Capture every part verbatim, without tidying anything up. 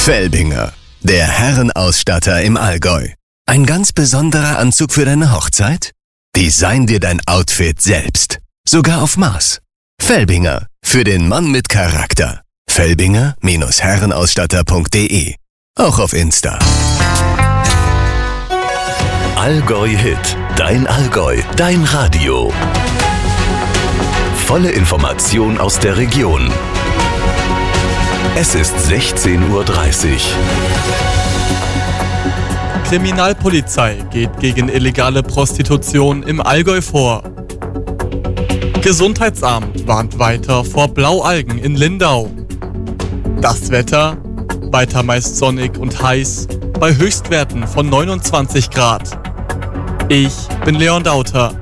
Felbinger, der Herrenausstatter im Allgäu. Ein ganz besonderer Anzug für deine Hochzeit? Design dir dein Outfit selbst. Sogar auf Maß. Felbinger, für den Mann mit Charakter. Felbinger Herrenausstatter punkt de. Auch auf Insta. Allgäu Hit. Dein Allgäu. Dein Radio. Volle Information aus der Region. Es ist sechzehn Uhr dreißig. Kriminalpolizei geht gegen illegale Prostitution im Allgäu vor. Gesundheitsamt warnt weiter vor Blaualgen in Lindau. Das Wetter, weiter meist sonnig und heiß, bei Höchstwerten von neunundzwanzig Grad. Ich bin Leon Dauter.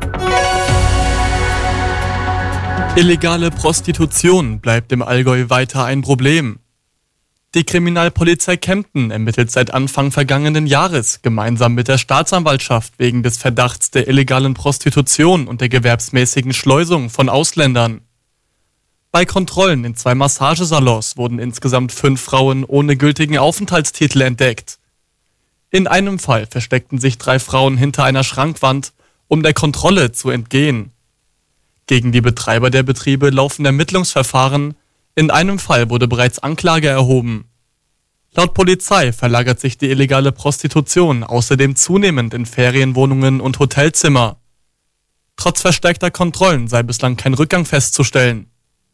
Illegale Prostitution bleibt im Allgäu weiter ein Problem. Die Kriminalpolizei Kempten ermittelt seit Anfang vergangenen Jahres gemeinsam mit der Staatsanwaltschaft wegen des Verdachts der illegalen Prostitution und der gewerbsmäßigen Schleusung von Ausländern. Bei Kontrollen in zwei Massagesalons wurden insgesamt fünf Frauen ohne gültigen Aufenthaltstitel entdeckt. In einem Fall versteckten sich drei Frauen hinter einer Schrankwand, um der Kontrolle zu entgehen. Gegen die Betreiber der Betriebe laufen Ermittlungsverfahren. In einem Fall wurde bereits Anklage erhoben. Laut Polizei verlagert sich die illegale Prostitution außerdem zunehmend in Ferienwohnungen und Hotelzimmer. Trotz verstärkter Kontrollen sei bislang kein Rückgang festzustellen.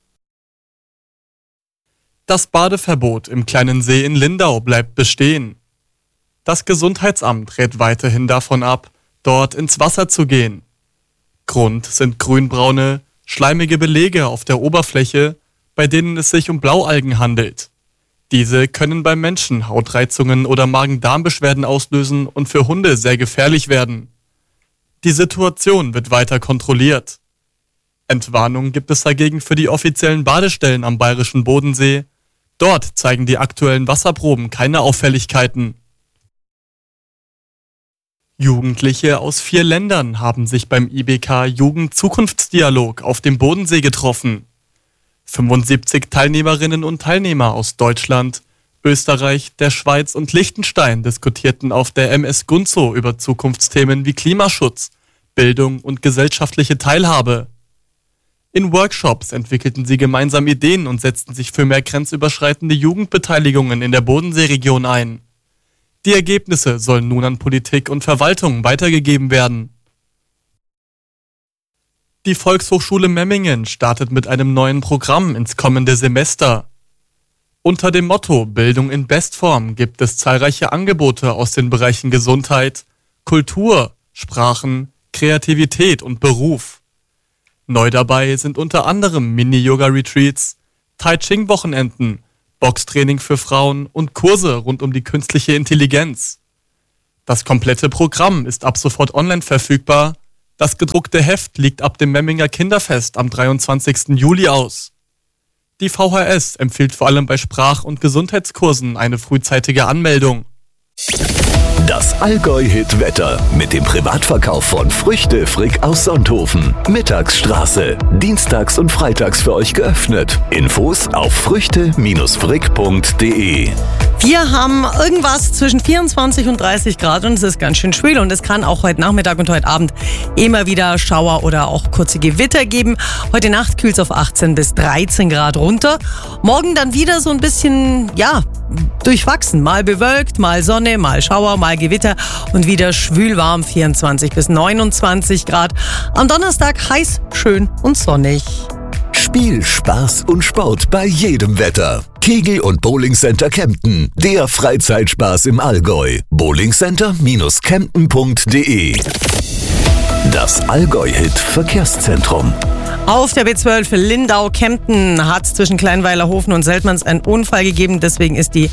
Das Badeverbot im kleinen See in Lindau bleibt bestehen. Das Gesundheitsamt rät weiterhin davon ab, dort ins Wasser zu gehen. Grund sind grünbraune, schleimige Belege auf der Oberfläche, bei denen es sich um Blaualgen handelt. Diese können beim Menschen Hautreizungen oder Magen-Darm-Beschwerden auslösen und für Hunde sehr gefährlich werden. Die Situation wird weiter kontrolliert. Entwarnung gibt es dagegen für die offiziellen Badestellen am bayerischen Bodensee. Dort zeigen die aktuellen Wasserproben keine Auffälligkeiten. Jugendliche aus vier Ländern haben sich beim I B K Jugend-Zukunftsdialog auf dem Bodensee getroffen. fünfundsiebzig Teilnehmerinnen und Teilnehmer aus Deutschland, Österreich, der Schweiz und Liechtenstein diskutierten auf der M S Gunzow über Zukunftsthemen wie Klimaschutz, Bildung und gesellschaftliche Teilhabe. In Workshops entwickelten sie gemeinsam Ideen und setzten sich für mehr grenzüberschreitende Jugendbeteiligungen in der Bodenseeregion ein. Die Ergebnisse sollen nun an Politik und Verwaltung weitergegeben werden. Die Volkshochschule Memmingen startet mit einem neuen Programm ins kommende Semester. Unter dem Motto Bildung in Bestform gibt es zahlreiche Angebote aus den Bereichen Gesundheit, Kultur, Sprachen, Kreativität und Beruf. Neu dabei sind unter anderem Mini-Yoga-Retreats, Tai-Ching-Wochenenden, Boxtraining für Frauen und Kurse rund um die künstliche Intelligenz. Das komplette Programm ist ab sofort online verfügbar. Das gedruckte Heft liegt ab dem Memminger Kinderfest am dreiundzwanzigsten Juli aus. Die V H S empfiehlt vor allem bei Sprach- und Gesundheitskursen eine frühzeitige Anmeldung. Das Allgäu-Hit-Wetter mit dem Privatverkauf von Früchte Frick aus Sonthofen. Mittagsstraße. Dienstags und freitags für euch geöffnet. Infos auf früchte frick punkt de. Wir haben irgendwas zwischen vierundzwanzig und dreißig Grad und es ist ganz schön schwül und es kann auch heute Nachmittag und heute Abend immer wieder Schauer oder auch kurze Gewitter geben. Heute Nacht kühlt es auf achtzehn bis dreizehn Grad runter. Morgen dann wieder so ein bisschen, ja, durchwachsen. Mal bewölkt, mal Sonne, mal Schauer, mal Gewitter und wieder schwülwarm, vierundzwanzig bis neunundzwanzig Grad. Am Donnerstag heiß, schön und sonnig. Spiel, Spaß und Sport bei jedem Wetter. Kegel- und Bowlingcenter Kempten, der Freizeitspaß im Allgäu. bowlingcenter kempten punkt de. Das Allgäu-Hit Verkehrszentrum. Auf der B zwölf Lindau-Kempten hat es zwischen Kleinweilerhofen und Seltmanns einen Unfall gegeben. Deswegen ist die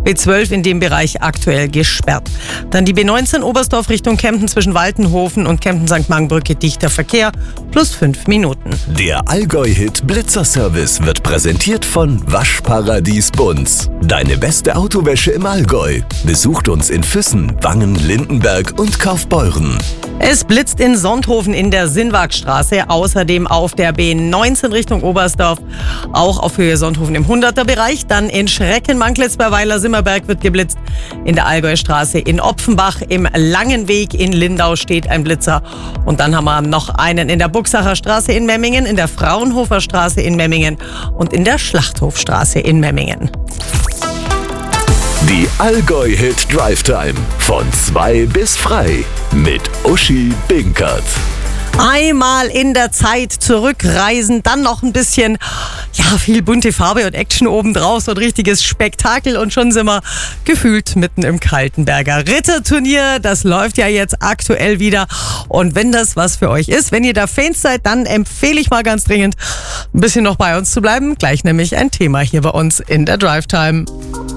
B zwölf in dem Bereich aktuell gesperrt. Dann die B neunzehn Oberstdorf Richtung Kempten zwischen Waltenhofen und Kempten-Sankt Markenbrücke dichter Verkehr plus fünf Minuten. Der Allgäu-Hit Blitzerservice wird präsentiert von Waschparadies Bunz. Deine beste Autowäsche im Allgäu. Besucht uns in Füssen, Wangen, Lindenberg und Kaufbeuren. Es blitzt in Sonthofen in der Sinnwagstraße, außerdem auf der B neunzehn Richtung Oberstdorf, auch auf Höhe Sonthofen im hunderter Bereich. Dann in Schrecken-Manklitz bei Weiler-Simmerberg wird geblitzt. In der Allgäustraße in Opfenbach im Langen Weg in Lindau steht ein Blitzer. Und dann haben wir noch einen in der Buchsacher Straße in Memmingen, in der Fraunhofer Straße in Memmingen und in der Schlachthofstraße in Memmingen. Die Allgäu-Hit Drive Time von zwei bis frei mit Uschi Binkert. Einmal in der Zeit zurückreisen, dann noch ein bisschen, ja, viel bunte Farbe und Action obendrauf, so ein richtiges Spektakel und schon sind wir gefühlt mitten im Kaltenberger Ritterturnier. Das läuft ja jetzt aktuell wieder und wenn das was für euch ist, wenn ihr da Fans seid, dann empfehle ich mal ganz dringend, ein bisschen noch bei uns zu bleiben. Gleich nämlich ein Thema hier bei uns in der Drive Time.